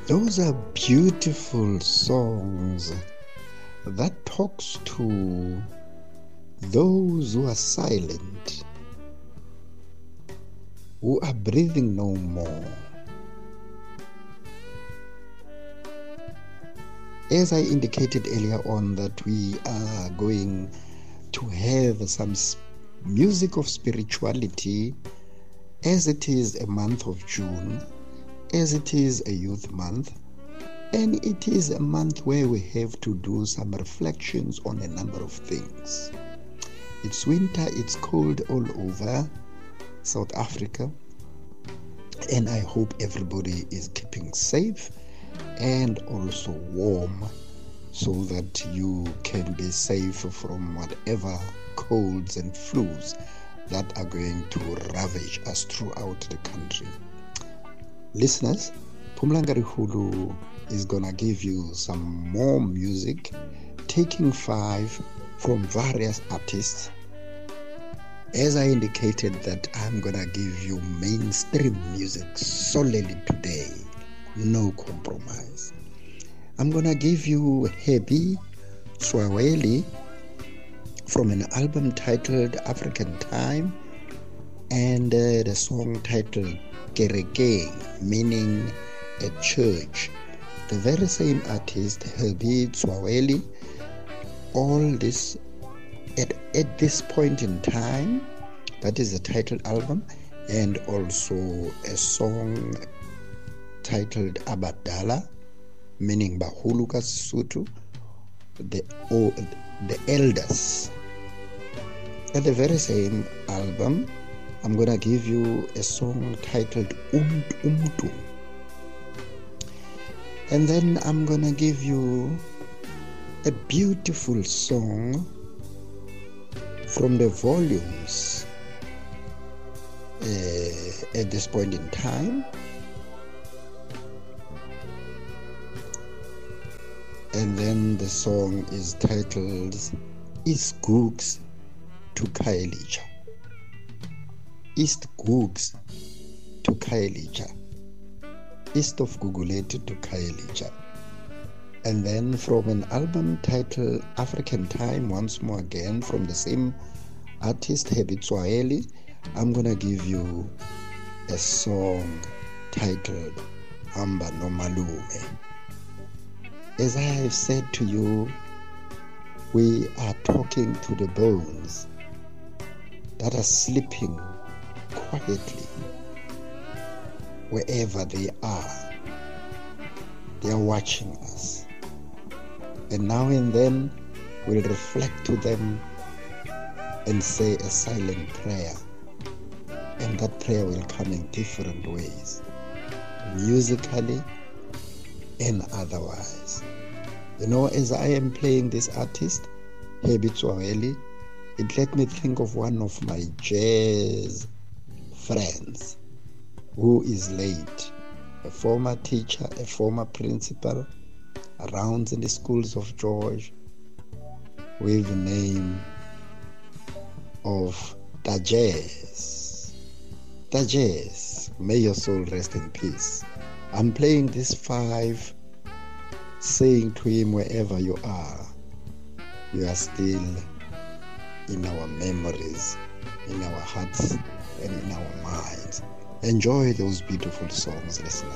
Those are beautiful songs that talks to those who are silent, who are breathing no more. As I indicated earlier on, that we are going to have some music of spirituality, as it is a month of June, as it is a youth month, and it is a month where we have to do some reflections on a number of things. It's winter, it's cold all over South Africa, and I hope everybody is keeping safe and also warm, so that you can be safe from whatever colds and flus that are going to ravage us throughout the country. Listeners, Phumlangari Hulu is gonna give you some more music, taking 5 from various artists. As I indicated that I'm gonna give you mainstream music solely today, no compromise. I'm gonna give you Hebi Tswaweli from an album titled African Time, and the song titled Kerekeng, meaning a church. The very same artist, Hebi Tswaweli, all this at this point in time, that is the title album, and also a song titled Abadala, meaning Bahulu ka Sesotho, the elders. At the very same album, I'm gonna give you a song titled Umtu. And then I'm gonna give you a beautiful song from the volumes at this point in time. And then the song is titled East Googs to Khayelitsha. East Googs to Khayelitsha. East of Gugulethu to Khayelitsha. And then from an album titled African Time, once more again, from the same artist, Hebi Tswaweli, I'm gonna give you a song titled Amba no Malume. As I have said to you, we are talking to the bones that are sleeping quietly wherever they are. They are watching us. And now and then we'll reflect to them and say a silent prayer. And that prayer will come in different ways, musically and otherwise. You know, as I am playing this artist, Hebi Tswaweli, it let me think of one of my jazz friends who is late, a former teacher, a former principal around in the schools of George, with the name of Tajez. Tajez, may your soul rest in peace. I'm playing this 5, saying to him, wherever you are still in our memories, in our hearts, and in our minds. Enjoy those beautiful songs, listeners.